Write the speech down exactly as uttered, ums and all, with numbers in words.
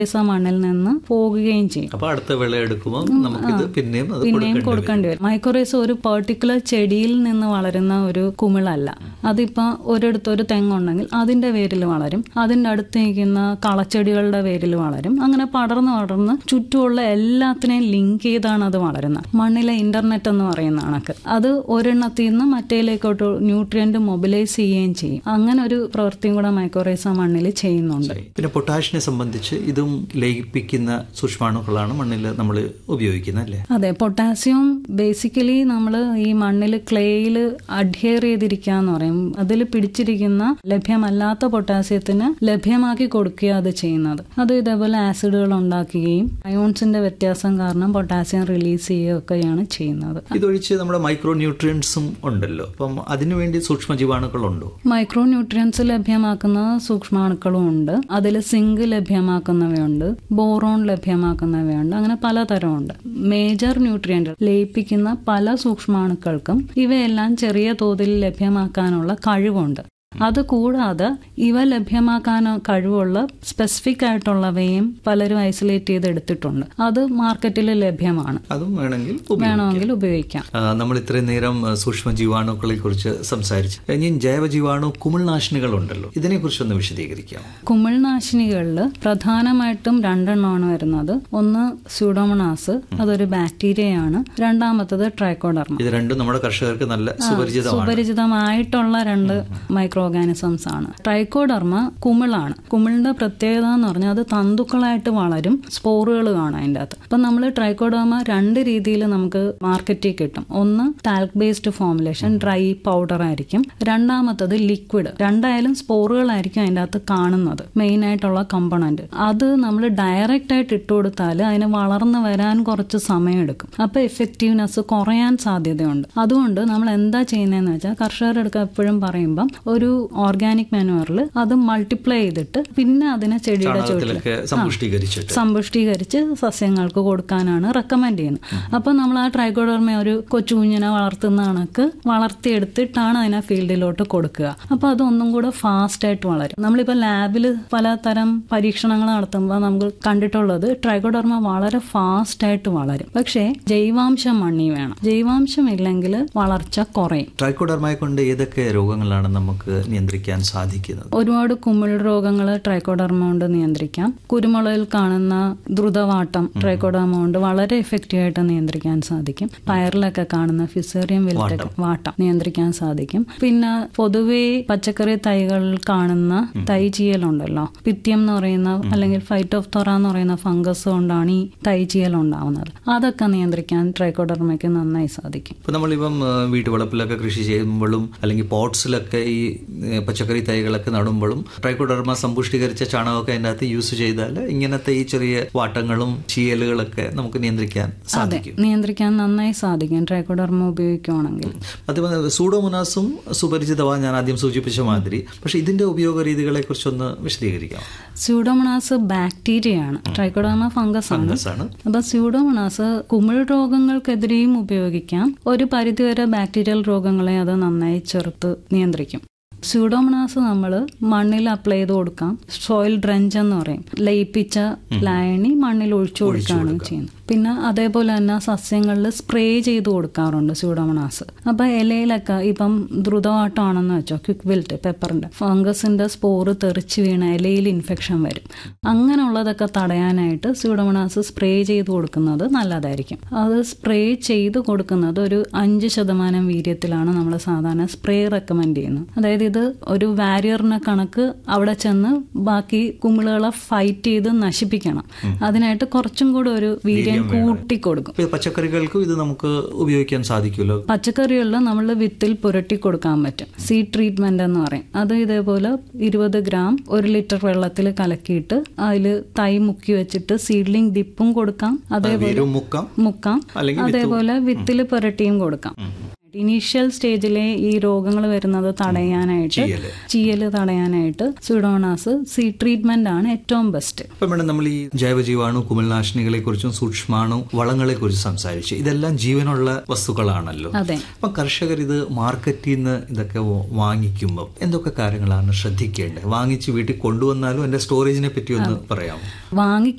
മണ്ണിൽ നിന്ന് പോകുകയും ചെയ്യും. അപ്പൊ അടുത്ത വിളയെടുക്കുമ്പോൾ നമുക്കിത് പിന്നെയും പിന്നെയും കൊടുക്കേണ്ടി വരും. മൈക്കോറൈസ ഒരു പെർട്ടിക്കുലർ ചെടിയിൽ നിന്ന് വളരുന്ന ഒരു കുമിളല്ല. അതിപ്പോ ഒരിടത്ത് ഒരു തെങ്ങുണ്ടെങ്കിൽ അതിന്റെ വേരിൽ വളരും, അതിന്റെ അടുത്ത് നിൽക്കുന്ന കളച്ചെടികളുടെ വേരിൽ വളരും. അങ്ങനെ പടർന്ന് പടർന്ന് ചുറ്റുമുള്ള എല്ലാത്തിനെയും ലിങ്ക് ചെയ്താണ് അത് വളരുന്നത്. മണ്ണിലെ ഇന്റർനെറ്റ് എന്ന് പറയുന്ന കണക്ക് അത് ഒരെണ്ണത്തിൽ നിന്ന് മറ്റേലേക്കോട്ട് ന്യൂട്രിയന്റ് മൊബിലൈസ് ചെയ്യുകയും ചെയ്യും. അങ്ങനെ ഒരു പ്രവൃത്തിയും കൂടെ മൈക്കോറൈസ മണ്ണിൽ ചെയ്യുന്നുണ്ട്. പിന്നെ പൊട്ടാഷിനെ സംബന്ധിച്ച് ഇതും ലയിപ്പിക്കുന്ന സൂക്ഷ്മാണുക്കളാണ് മണ്ണിൽ നമ്മൾ ഉപയോഗിക്കുന്നത് അല്ലേ? അതെ, പൊട്ടാസ്യം ബേസിക്കലി നമ്മൾ ഈ മണ്ണിൽ ക്ലേയിൽ അഡ്ഹിയർ ചെയ്തിരിക്കുക എന്ന് പറയും. അതിൽ പിടിച്ചിരിക്കുന്ന ലഭ്യമല്ലാത്ത പൊട്ടാസ്യത്തിന് ലഭ്യമാക്കി കൊടുക്കുക അത് ചെയ്യുന്നത്. അത് ഇതേപോലെ ആസിഡുകൾ ഉണ്ടാക്കുകയും അയോൺസിന്റെ വ്യത്യാസം കാരണം പൊട്ടാസ്യം റിലീസ് ചെയ്യുകയൊക്കെയാണ് ചെയ്യുന്നത്. ഇതൊഴിച്ച് നമ്മുടെ മൈക്രോ ന്യൂട്രിയൻസും ഉണ്ടല്ലോ, അപ്പം അതിനുവേണ്ടി സൂക്ഷ്മ ജീവാണുക്കളുണ്ടോ? മൈക്രോ ന്യൂട്രിയൻസ് ലഭ്യമാക്കുന്ന സൂക്ഷ്മാണുക്കളും ഉണ്ട്. അതിൽ സിങ്ക് ലഭ്യമാക്കുന്നവയുണ്ട്, ബോറോൺ ലഭ്യമാക്കുന്നവയുണ്ട്, അങ്ങനെ പലതരമുണ്ട്. മേജർ ന്യൂട്രിയന്റ് ലയിപ്പിക്കുന്ന പല സൂക്ഷ്മാണുക്കൾക്കും ഇവയെല്ലാം ചെറിയ തോതിൽ ലഭ്യമാക്കാനുള്ള കഴിവുണ്ട്. അതുകൂടാതെ ഇവ ലഭ്യമാക്കാൻ കഴിവുള്ള സ്പെസിഫിക് ആയിട്ടുള്ളവയും പലരും ഐസൊലേറ്റ് ചെയ്ത് എടുത്തിട്ടുണ്ട്. അത് മാർക്കറ്റിൽ ലഭ്യമാണ്, അതും വേണമെങ്കിൽ വേണമെങ്കിൽ ഉപയോഗിക്കാം. നമ്മൾ ഇത്രയും നേരം സൂക്ഷ്മ ജീവാണുക്കളെ കുറിച്ച് സംസാരിച്ചു. ഇനി ജൈവ ജീവാണു കുമിൾനാശിനികൾ ഉണ്ടല്ലോ, ഇതിനെ കുറിച്ചൊന്ന് വിശദീകരിക്കാം. കുമിൾനാശിനികളിൽ പ്രധാനമായിട്ടും രണ്ടെണ്ണമാണ് വരുന്നത്. ഒന്ന് സ്യൂഡോമോണാസ്, അതൊരു ബാക്ടീരിയയാണ്. രണ്ടാമത്തത് ട്രൈക്കോഡർമ. ഇത് രണ്ടും നമ്മുടെ കർഷകർക്ക് നല്ല സുപരിചിതമായിട്ടുള്ള രണ്ട് മൈക്രോ ഓർഗാനിസംസ് ആണ്. ട്രൈക്കോഡർമ കുമിളാണ്. കുമിളിന്റെ പ്രത്യേകത എന്ന് പറഞ്ഞാൽ അത് തന്തുക്കളായിട്ട് വളരും, സ്പോറുകൾ കാണാം അതിൻ്റെ അകത്ത്. അപ്പം നമ്മൾ ട്രൈക്കോഡർമ രണ്ട് രീതിയിൽ നമുക്ക് മാർക്കറ്റിൽ കിട്ടും. ഒന്ന് talc based formulation, dry powder ആയിരിക്കും. രണ്ടാമത്തത് ലിക്വിഡ്. രണ്ടായാലും സ്പോറുകളായിരിക്കും അതിൻ്റെ അകത്ത് കാണുന്നത്, മെയിൻ ആയിട്ടുള്ള കമ്പോണന്റ്. അത് നമ്മൾ ഡയറക്റ്റ് ആയിട്ട് ഇട്ട് കൊടുത്താൽ അതിന് വളർന്നു വരാൻ കുറച്ച് സമയമെടുക്കും. അപ്പൊ എഫക്റ്റീവ്നെസ് കുറയാൻ സാധ്യതയുണ്ട്. അതുകൊണ്ട് നമ്മൾ എന്താ ചെയ്യുന്നതെന്ന് വെച്ചാൽ കർഷകരുടെ അടുക്ക എപ്പോഴും പറയുമ്പം ഒരു ഓർഗാനിക് മാനുവറിൽ അത് മൾട്ടിപ്ലൈ ചെയ്തിട്ട് പിന്നെ അതിനെ ചെടിയുടെ ചുവട്ടിൽ സമ്പുഷ്ടീകരിച്ച് സസ്യങ്ങൾക്ക് കൊടുക്കാനാണ് റെക്കമെൻഡ് ചെയ്യുന്നത്. അപ്പൊ നമ്മൾ ആ ട്രൈക്കോഡർമ ഒരു കൊച്ചു കുഞ്ഞിനെ വളർത്തുന്ന കണക്ക് വളർത്തിയെടുത്തിട്ടാണ് അതിനെ ഫീൽഡിലോട്ട് കൊടുക്കുക. അപ്പൊ അതൊന്നും കൂടെ ഫാസ്റ്റ് ആയിട്ട് വളരും. നമ്മളിപ്പോ ലാബിൽ പലതരം പരീക്ഷണങ്ങൾ നടത്തുമ്പോൾ നമുക്ക് കണ്ടിട്ടുള്ളത് ട്രൈക്കോഡർമ വളരെ ഫാസ്റ്റ് ആയിട്ട് വളരും. പക്ഷേ ജൈവാംശം മണ്ണി വേണം. ജൈവാംശം ഇല്ലെങ്കിൽ വളർച്ച കുറയും. ട്രൈക്കോഡർമയെ കൊണ്ട് ഏതൊക്കെ രോഗങ്ങളാണ് നമുക്ക് നിയന്ത്രിക്കാൻ സാധിക്കുന്നത്? ഒരുപാട് കുമിൾ രോഗങ്ങൾ ട്രൈക്കോഡർമ കൊണ്ട് നിയന്ത്രിക്കാം. കുരുമുളകിൽ കാണുന്ന ദ്രുതവാട്ടം ട്രൈക്കോഡർമ കൊണ്ട് വളരെ എഫക്റ്റീവ് ആയിട്ട് നിയന്ത്രിക്കാൻ സാധിക്കും. പയറിലൊക്കെ കാണുന്ന ഫിസേറിയം വിൽറ്റ വാട്ടം നിയന്ത്രിക്കാൻ സാധിക്കും. പിന്നെ പൊതുവെ പച്ചക്കറി തൈകളിൽ കാണുന്ന തൈ ചീയലുണ്ടല്ലോ, പിത്യം എന്ന് പറയുന്ന അല്ലെങ്കിൽ ഫൈറ്റോഫ്തോറ എന്ന് പറയുന്ന ഫംഗസ് കൊണ്ടാണ് ഈ തൈ ചീയൽ ഉണ്ടാവുന്നത്. അതൊക്കെ നിയന്ത്രിക്കാൻ ട്രൈക്കോഡർമയ്ക്ക് നന്നായി സാധിക്കും. ഇപ്പൊ നമ്മളിപ്പം വീട്ടുവളപ്പിലൊക്കെ കൃഷി ചെയ്യുമ്പോഴും അല്ലെങ്കിൽ പോട്ട്സിലൊക്കെ ഈ പച്ചക്കറി തൈകളൊക്കെ നടുമ്പോഴും ട്രൈക്കോഡർമ സമ്പുഷ്ടീകരിച്ച ചാണകമൊക്കെ അതിൻ്റെ അകത്ത് യൂസ് ചെയ്താൽ ഇങ്ങനത്തെ ഈ ചെറിയ വാട്ടങ്ങളും ചീയലുകളൊക്കെ നമുക്ക് നിയന്ത്രിക്കാൻ സാധിക്കും. നിയന്ത്രിക്കാൻ നന്നായി സാധിക്കും ട്രൈക്കോഡർമ ഉപയോഗിക്കുകയാണെങ്കിൽ. അതുപോലെ സൂഡോമോണാസും സുപരിചിതമാണ്, ഞാൻ ആദ്യം സൂചിപ്പിച്ച മാതിരി. പക്ഷെ ഇതിന്റെ ഉപയോഗ രീതികളെ കുറിച്ചൊന്ന് വിശദീകരിക്കാം. സ്യൂഡോമോണാസ് ബാക്ടീരിയയാണ്, ട്രൈക്കോഡർമ ഫംഗസ് ആണ്. അപ്പൊ സ്യൂഡോമോണാസ് കുമിൾ രോഗങ്ങൾക്കെതിരെയും ഉപയോഗിക്കാം. ഒരു പരിധിവരെ ബാക്ടീരിയൽ രോഗങ്ങളെ അത് നന്നായി ചെറുത്ത് നിയന്ത്രിക്കും. സ്യൂഡോമോണാസ് നമ്മൾ മണ്ണിൽ അപ്ലൈ ചെയ്ത് കൊടുക്കാം. സോയിൽ ഡ്രഞ്ച് എന്ന് പറയും. ലയിപ്പിച്ച ലായനി മണ്ണിൽ ഒഴിച്ചു കൊടുക്കുകയാണ് ചെയ്യുന്നത്. പിന്നെ അതേപോലെ തന്നെ സസ്യങ്ങളിൽ സ്പ്രേ ചെയ്ത് കൊടുക്കാറുണ്ട് സ്യൂഡോമോണാസ്. അപ്പൊ ഇലയിലൊക്കെ ഇപ്പം ദ്രുതവാട്ടമാണെന്ന് വെച്ചോ, ക്വിക്ക് വിൽറ്റ് പെപ്പറിന്റെ ഫംഗസിന്റെ സ്പോറ് തെറിച്ച് വീണ ഇലയിൽ ഇൻഫെക്ഷൻ വരും. അങ്ങനെയുള്ളതൊക്കെ തടയാനായിട്ട് സ്യൂഡോമോണാസ് സ്പ്രേ ചെയ്ത് കൊടുക്കുന്നത് നല്ലതായിരിക്കും. അത് സ്പ്രേ ചെയ്ത് കൊടുക്കുന്നത് ഒരു അഞ്ച് ശതമാനം വീര്യത്തിലാണ് നമ്മൾ സാധാരണ സ്പ്രേ റെക്കമെൻഡ് ചെയ്യുന്നത്. അതായത് ഇത് ഒരു വാരിയറിനെ കണക്ക് അവിടെ ചെന്ന് ബാക്കി കുമിളുകളെ ഫൈറ്റ് ചെയ്ത് നശിപ്പിക്കണം. അതിനായിട്ട് കുറച്ചും കൂടെ ഒരു വീര്യം കൂട്ടിക്കൊടുക്കും. പച്ചക്കറികൾക്കും ഇത് നമുക്ക് ഉപയോഗിക്കാൻ സാധിക്കുമല്ലോ. പച്ചക്കറികളിൽ നമ്മൾ വിത്തിൽ പുരട്ടി കൊടുക്കാൻ പറ്റും. സീഡ് ട്രീറ്റ്മെന്റ് എന്ന് പറയും. അത് ഇതേപോലെ ഇരുപത് ഗ്രാം ഒരു ലിറ്റർ വെള്ളത്തിൽ കലക്കിയിട്ട് അതിൽ തൈ മുക്കി വെച്ചിട്ട് സീഡ്ലിംഗ് ഡിപ്പും കൊടുക്കാം, അതേപോലെ മുക്കാം, അതേപോലെ വിത്തിൽ പുരട്ടിയും കൊടുക്കാം. ഇനീഷ്യൽ സ്റ്റേജിലെ ഈ രോഗങ്ങൾ വരുന്നത് തടയാനായിട്ട്, ചീയൽ തടയാനായിട്ട് സ്യൂഡോമോണാസ് സീഡ് ട്രീറ്റ്മെന്റ് ആണ് ഏറ്റവും ബെസ്റ്റ്. ഇപ്പൊ മേഡം, നമ്മൾ ഈ ജൈവജീവാണു കുമിൾനാശിനികളെ കുറിച്ചും സൂക്ഷ്മാണു വളങ്ങളെ കുറിച്ചും സംസാരിച്ചു. ഇതെല്ലാം ജീവനുള്ള വസ്തുക്കളാണല്ലോ. അതെ. അപ്പൊ കർഷകർ ഇത് മാർക്കറ്റിൽ നിന്ന് ഇതൊക്കെ വാങ്ങിക്കുമ്പോൾ എന്തൊക്കെ കാര്യങ്ങളാണ് ശ്രദ്ധിക്കേണ്ടത്? വാങ്ങിച്ച് വീട്ടിൽ കൊണ്ടുവന്നാലും എന്റെ സ്റ്റോറേജിനെ പറ്റി ഒന്ന് പറയാമോ? വാങ്ങി